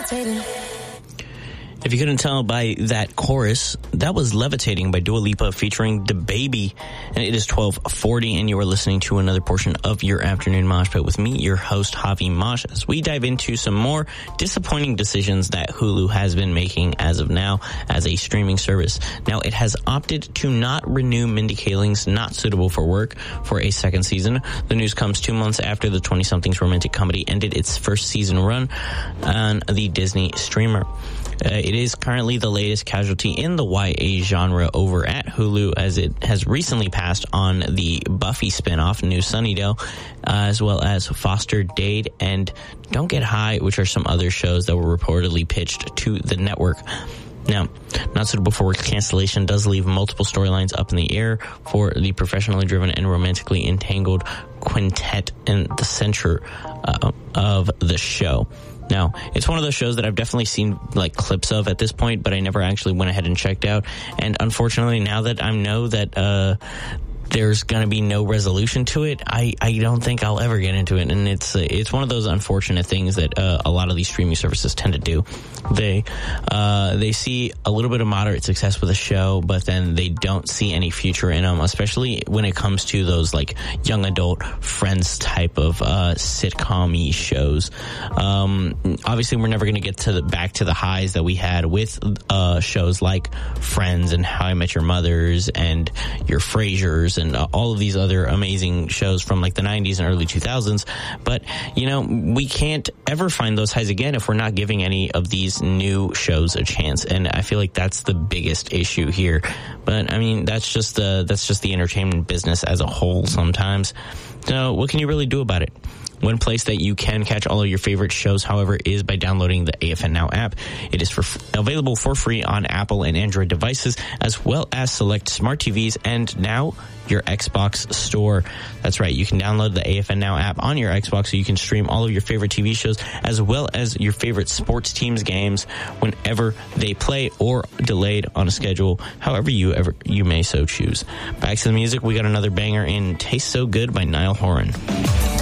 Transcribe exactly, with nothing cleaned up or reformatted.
levitating. If you couldn't tell by that chorus, that was Levitating by Dua Lipa featuring DaBaby. And it is twelve forty, and you are listening to another portion of your afternoon Mosh Pit with me, your host, Javi Mosh, as we dive into some more disappointing decisions that Hulu has been making as of now as a streaming service. Now, it has opted to not renew Mindy Kaling's Not Suitable for Work for a second season. The news comes two months after the twenty-somethings romantic comedy ended its first season run on the Disney streamer. Uh, it is currently the latest casualty in the Y A genre over at Hulu, as it has recently passed on the Buffy spinoff, New Sunnydale, uh, as well as Foster Dade and Don't Get High, which are some other shows that were reportedly pitched to the network. Now, Not Suitable for Work cancellation does leave multiple storylines up in the air for the professionally driven and romantically entangled quintet in the center uh, of the show. Now, it's one of those shows that I've definitely seen like clips of at this point, but I never actually went ahead and checked out. And unfortunately, now that I know that uh there's going to be no resolution to it, I, I don't think I'll ever get into it. And it's uh, it's one of those unfortunate things that uh, a lot of these streaming services tend to do. They uh, they see a little bit of moderate success with a show, but then they don't see any future in them, especially when it comes to those like young adult Friends type of uh, sitcom-y shows. Um, obviously, we're never going to get to the, back to the highs that we had with uh, shows like Friends and How I Met Your Mothers and Your Frasers and uh, all of these other amazing shows from like the nineties and early two thousands. But, you know, we can't ever find those highs again if we're not giving any of these new shows a chance. And I feel like that's the biggest issue here. But, I mean, that's just the, that's just the entertainment business as a whole sometimes. So what can you really do about it? One place that you can catch all of your favorite shows, however, is by downloading the A F N Now app. It is for f- available for free on Apple and Android devices, as well as select smart T Vs and now your Xbox store. That's right. You can download the A F N Now app on your Xbox so you can stream all of your favorite T V shows as well as your favorite sports teams games whenever they play or delayed on a schedule, however you ever you may so choose. Back to the music. We got another banger in Tastes So Good by Niall Horan.